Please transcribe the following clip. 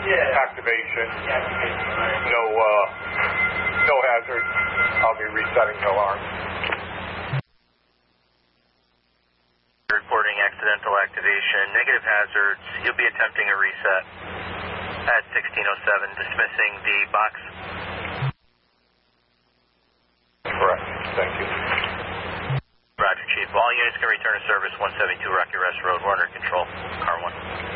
activation. No hazards. I'll be resetting the alarm. Reporting accidental activation, negative hazards. You'll be attempting a reset at 1607, dismissing the box. Correct. Thank you. Roger, Chief. All units can return to service 172 Rocky Rest Road. We're under control. Car 1.